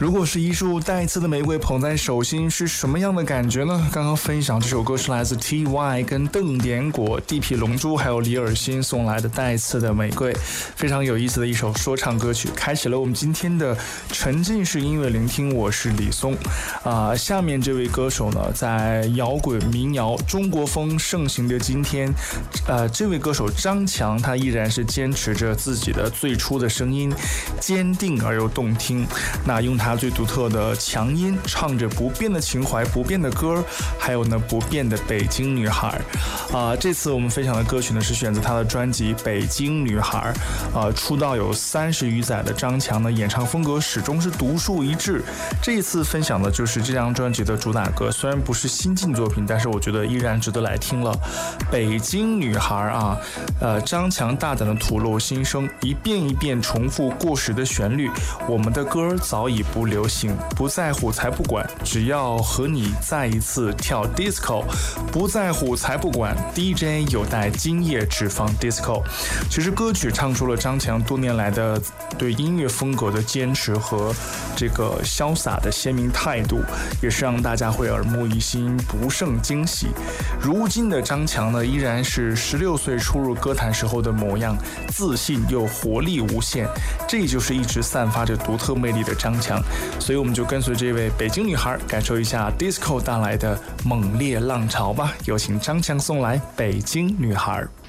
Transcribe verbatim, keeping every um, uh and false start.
如果是一束带刺的玫瑰捧在手心，是什么样的感觉呢？刚刚分享这首歌是来自 T Y 跟邓典果、地痞龙珠还有李尔欣送来的带刺的玫瑰，非常有意思的一首说唱歌曲，开启了我们今天的沉浸式音乐聆听。我是李松啊、呃，下面这位歌手呢，在摇滚民谣中国风盛行的今天，呃，这位歌手张强，他依然是坚持着自己的最初的声音，坚定而又动听。那用他最独特的强音，唱着不变的情怀、不变的歌，还有呢不变的北京女孩。啊、呃，这次我们分享的歌曲呢是选择他的专辑《北京女孩》。呃，出道有三十余载的张强呢，演唱风格始终是独树一帜。这一次分享的就是这张专辑的主打歌，虽然不是新晋作品，但是我觉得依然值得来听了。北京女孩啊，呃，张强大胆的吐露心声，一遍一遍重复过时的旋律。我们的歌早已不流行，不在乎才不管，只要和你再一次跳 disco， 不在乎才不管 ，D J 有待今夜只放 disco。其实歌曲唱出了张强多年来的对音乐风格的坚持和这个潇洒的鲜明态度，也是让大家会耳目一新，不胜惊喜。如今的张强呢，依然是十六岁初入歌坛时候的模样，自信又活力无限，这就是一直散发着独特魅力的张强。所以我们就跟随这位北京女孩，感受一下 disco 带来的猛烈浪潮吧。有请张强送来《北京女孩》。